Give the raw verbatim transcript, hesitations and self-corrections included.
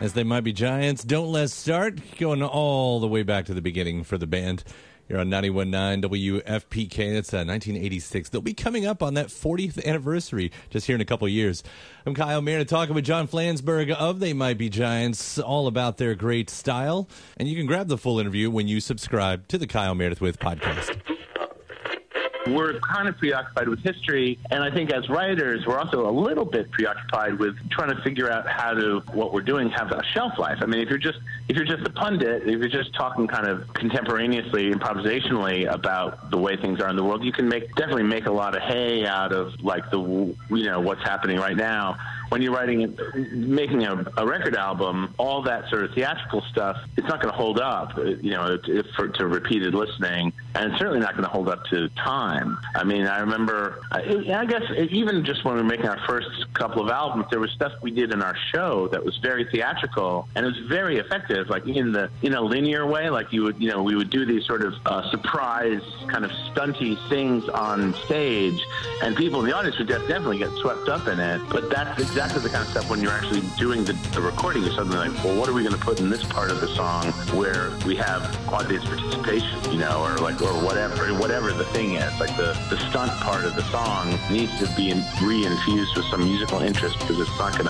As They Might Be Giants, Don't Let's Start, going all the way back to the beginning for the band. You're on ninety-one point nine W F P K. That's uh, nineteen eighty-six. They'll be coming up on that fortieth anniversary just here in a couple of years. I'm Kyle Meredith talking with John Flansburgh of They Might Be Giants, all about their great style. And you can grab the full interview when you subscribe to the Kyle Meredith With podcast. We're kind of preoccupied with history, and I think as writers, we're also a little bit preoccupied with trying to figure out how to, what we're doing, have a shelf life. I mean, if you're just if you're just a pundit, if you're just talking kind of contemporaneously, improvisationally about the way things are in the world, you can make definitely make a lot of hay out of like the you know what's happening right now. When you're writing, making a, a record album, all that sort of theatrical stuff, it's not going to hold up, you know, if, for, to repeated listening, and it's certainly not going to hold up to time. I mean, I remember, I guess even just when we were making our first couple of albums, there was stuff we did in our show that was very theatrical, and it was very effective, like in the in a linear way, like you would, you know, we would do these sort of uh, surprise kind of stunty things on stage, and people in the audience would definitely get swept up in it, but that's exactly Exactly the kind of stuff when you're actually doing the, the recording. You're suddenly like, well, what are we going to put in this part of the song where we have audience participation, you know, or like, or whatever, whatever the thing is. Like the, the stunt part of the song needs to be in, re-infused with some musical interest because it's not going